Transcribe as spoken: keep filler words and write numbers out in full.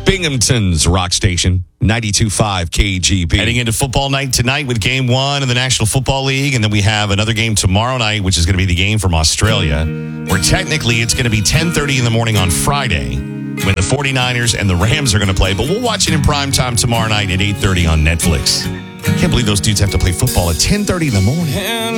Binghamton's rock station, ninety-two point five K G B. Heading into football night tonight with game one of the National Football League. And then we have another game tomorrow night, which is going to be the game from Australia, where technically it's going to be ten thirty in the morning on Friday when the 49ers and the Rams are going to play. But we'll watch it in prime time tomorrow night at eight thirty on Netflix. Can't believe those dudes have to play football at ten thirty in the morning.